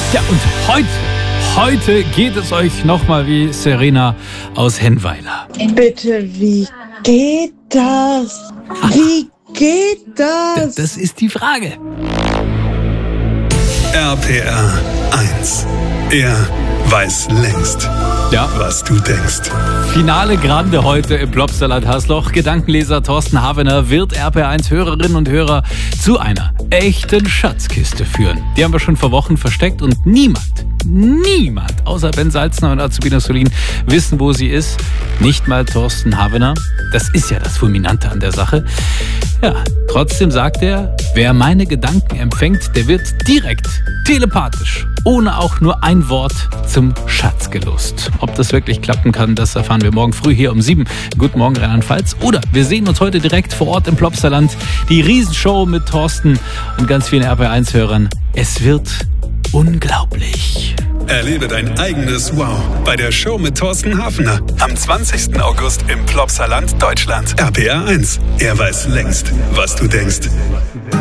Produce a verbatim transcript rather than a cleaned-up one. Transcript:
Ja, und heute, heute geht es euch nochmal wie Serena aus Hennweiler. Bitte, wie geht das? Wie geht das? Das ist die Frage. R P R eins. Er weiß längst, Ja. was du denkst. Finale Grande heute im Plopsalat Haßloch. Gedankenleser Thorsten Havener wird R P R eins Hörerinnen und Hörer zu einer echten Schatzkiste führen. Die haben wir schon vor Wochen versteckt und niemand, niemand, außer Ben Salzner und Azubina Solin, wissen, wo sie ist. Nicht mal Thorsten Havener. Das ist ja das Fulminante an der Sache. Ja, trotzdem sagt er, wer meine Gedanken empfängt, der wird direkt, telepathisch, ohne auch nur ein Wort zum Schatz gelost. Ob das wirklich klappen kann, das erfahren wir morgen früh hier um sieben. Guten Morgen, Rheinland-Pfalz. Oder wir sehen uns heute direkt vor Ort im Plopsaland. Die Riesenshow mit Thorsten und ganz vielen R P R eins Hörern. Es wird unglaublich. Erlebe dein eigenes Wow bei der Show mit Thorsten Havener am zwanzigsten August im Plopsaland, Deutschland. R P R eins. Er weiß längst, was du denkst.